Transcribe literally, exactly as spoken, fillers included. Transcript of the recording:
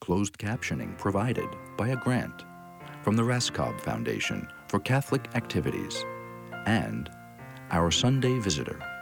closed captioning provided by a grant from the Raskob Foundation for Catholic Activities and our Sunday Visitor.